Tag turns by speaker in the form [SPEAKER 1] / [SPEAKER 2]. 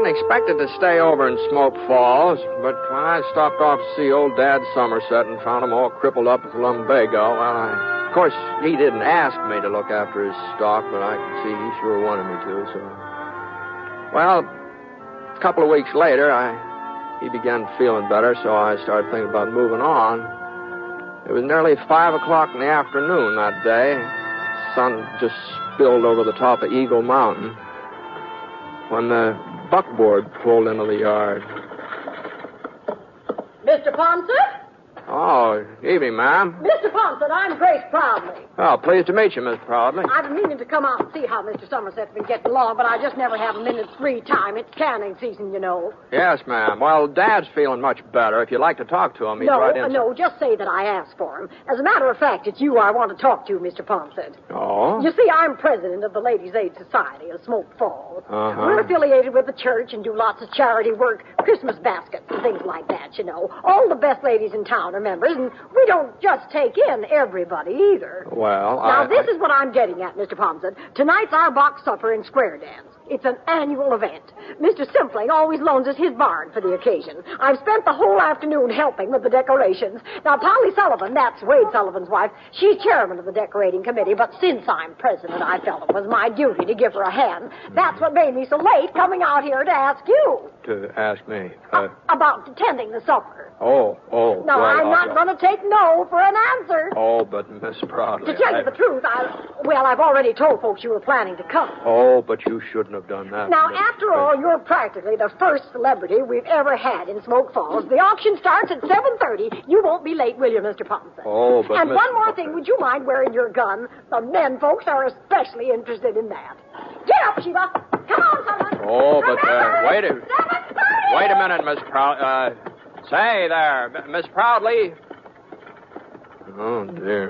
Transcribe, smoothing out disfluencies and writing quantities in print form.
[SPEAKER 1] hadn't expected to stay over in Smoke Falls, but when I stopped off to see old Dad Somerset and found him all crippled up with lumbago, well, of course, he didn't ask me to look after his stock, but I could see he sure wanted me to, so... Well, a couple of weeks later, he began feeling better, so I started thinking about moving on. It was nearly 5 o'clock in the afternoon that day. The sun just spilled over the top of Eagle Mountain when the buckboard pulled into the yard.
[SPEAKER 2] Mr. Ponset?
[SPEAKER 1] Oh, evening, ma'am.
[SPEAKER 2] Mr. Ponset, I'm Grace Proudly.
[SPEAKER 1] Oh, pleased to meet you, Miss Proudly.
[SPEAKER 2] I've been meaning to come out and see how Mr. Somerset's been getting along, but I just never have a minute's free time. It's canning season, you know.
[SPEAKER 1] Yes, ma'am. Well, Dad's feeling much better. If you'd like to talk to him, he's right in.
[SPEAKER 2] No, just say that I asked for him. As a matter of fact, it's you I want to talk to, Mr. Ponset.
[SPEAKER 1] Oh?
[SPEAKER 2] You see, I'm president of the Ladies' Aid Society of Smoke Falls.
[SPEAKER 1] Uh-huh.
[SPEAKER 2] We're affiliated with the church and do lots of charity work, Christmas baskets and things like that, you know. All the best ladies in town are members, and we don't just take in everybody either.
[SPEAKER 1] Well,
[SPEAKER 2] Now, this is what I'm getting at, Mr. Ponset. Tonight's our box supper and square dance. It's an annual event. Mr. Simpling always loans us his barn for the occasion. I've spent the whole afternoon helping with the decorations. Now, Polly Sullivan, that's Wade Sullivan's wife, she's chairman of the decorating committee, but since I'm president, I felt it was my duty to give her a hand. That's what made me so late coming out here to ask you.
[SPEAKER 1] To ask me?
[SPEAKER 2] About attending the supper.
[SPEAKER 1] Oh.
[SPEAKER 2] No,
[SPEAKER 1] well,
[SPEAKER 2] I'm not going to take no for an answer.
[SPEAKER 1] Oh, but Miss Proudly...
[SPEAKER 2] To tell you the truth, I've already told folks you were planning to come.
[SPEAKER 1] Oh, but you shouldn't have done that.
[SPEAKER 2] Now, after all, you're practically the first celebrity we've ever had in Smoke Falls. The auction starts at 7:30. You won't be late, will you, Mr. Ponset?
[SPEAKER 1] Oh, but...
[SPEAKER 2] And one more thing, would you mind wearing your gun? The men folks are especially interested in that. Get up, Sheba. Come on, someone.
[SPEAKER 1] Oh, but,
[SPEAKER 2] Remember,
[SPEAKER 1] wait a minute, Miss Proudly. Say there, Miss Proudly. Oh, dear.